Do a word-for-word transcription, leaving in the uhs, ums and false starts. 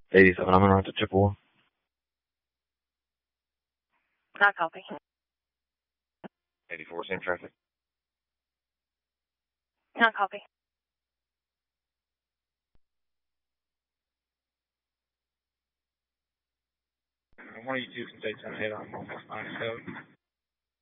eighty-seven, I'm gonna write to Chippewa. Not copy. eighty-four, same traffic. Not copy. One of you two can take some head on nine seven.